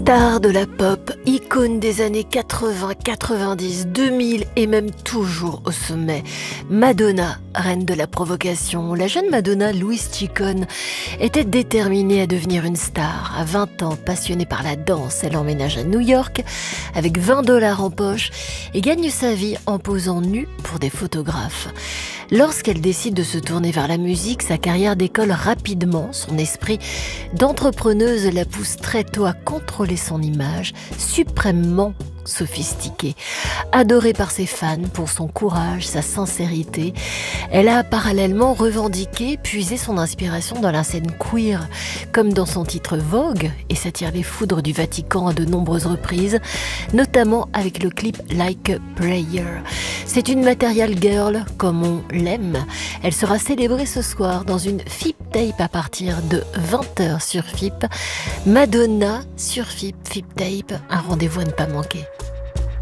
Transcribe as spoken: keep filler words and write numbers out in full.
Star de la pop, icône des années quatre-vingts, quatre-vingt-dix, deux mille et même toujours au sommet. Madonna, reine de la provocation. La jeune Madonna, Louise Ciccone, était déterminée à devenir une star. À vingt ans, passionnée par la danse, elle emménage à New York avec vingt dollars en poche et gagne sa vie en posant nue pour des photographes. Lorsqu'elle décide de se tourner vers la musique, sa carrière décolle rapidement. Son esprit d'entrepreneuse la pousse très tôt à contrôler son image, suprêmement sophistiquée. Adorée par ses fans pour son courage, sa sincérité, elle a parallèlement revendiqué, puisé son inspiration dans la scène queer, comme dans son titre Vogue, et s'attire les foudres du Vatican à de nombreuses reprises, notamment avec le clip Like a Prayer. C'est une material girl comme on l'aime. Elle sera célébrée ce soir dans une F I P Tape à partir de vingt heures sur F I P. Madonna sur F I P, F I P Tape, un rendez-vous à ne pas manquer.